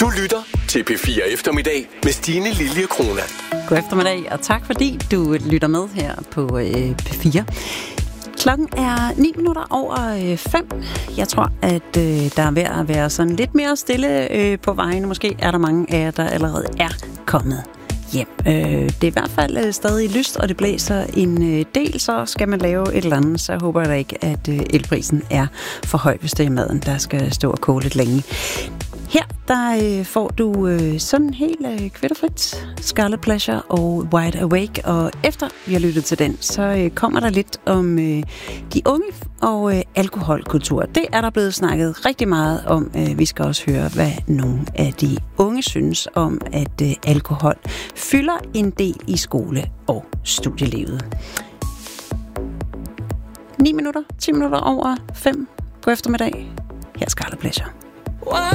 Du lytter til P4 Eftermiddag med Stine Lilje Krona. God eftermiddag, og tak fordi du lytter med her på P4. Klokken er 5:09. Jeg tror, at der er ved at være sådan lidt mere stille på vejene. Måske er der mange af jer, der allerede er kommet hjem. Det er i hvert fald stadig lyst, og det blæser en del, så skal man lave et eller andet. Så håber jeg da ikke, at elprisen er for høj, hvis det er maden, der skal stå og koge lidt længe. Her der får du sådan helt kvitterfrit Scarlet Pleasure og Wide Awake, og efter vi har lyttet til den, så kommer der lidt om de unge og alkoholkultur. Det er der blevet snakket rigtig meget om. Vi skal også høre, hvad nogle af de unge synes om, at alkohol fylder en del i skole- og studielivet. 10 minutter over 5. God eftermiddag. Her er Scarlet Pleasure.